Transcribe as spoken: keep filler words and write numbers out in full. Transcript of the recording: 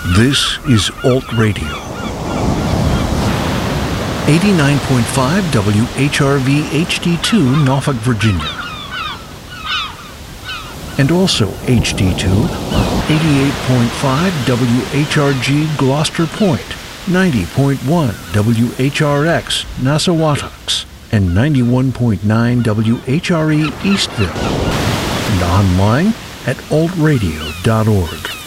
This is Alt Radio. eighty-nine point five W H R V H D two, Norfolk, Virginia. And also H D two on eighty-eight point five W H R G Gloucester Point, ninety point one W H R X Nassawatucks, and ninety-one point nine W H R E Eastville. And online at alt radio dot org.